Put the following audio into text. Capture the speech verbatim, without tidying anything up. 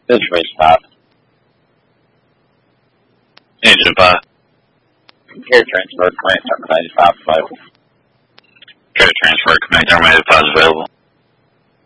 This race stop. Engine five. Air transfer, plant number ninety-five five.